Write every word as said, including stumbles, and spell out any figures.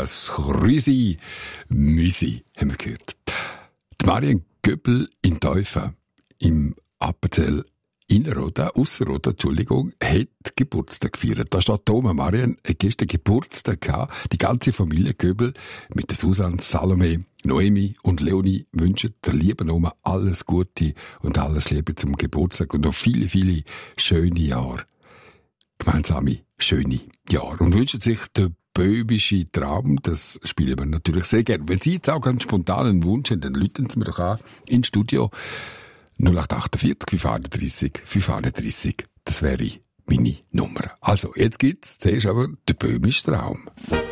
ein Rüsi, Müsi, haben wir gehört. Die Marianne Göppel in Teufen im Appenzell Innerrhoden, Ausserrhoden, Entschuldigung, hat Geburtstag gefeiert. Da steht Thomas. Marianne hat gestern Geburtstag gehabt. Die ganze Familie Göppel mit der Susanne, Salome, Noemi und Leonie wünschen der lieben Oma alles Gute und alles Liebe zum Geburtstag und noch viele, viele schöne Jahre. Gemeinsame, schöne Jahre. Und wünschen sich den böbische Traum, das spielen wir natürlich sehr gerne. Wenn Sie jetzt auch ganz spontan einen Wunsch haben, dann rufen Sie mir doch an ins Studio null acht achtundvierzig fünf einunddreissig fünf einunddreissig. Das wäre meine Nummer. Also, jetzt gibt's zuerst aber den böhmischen Traum.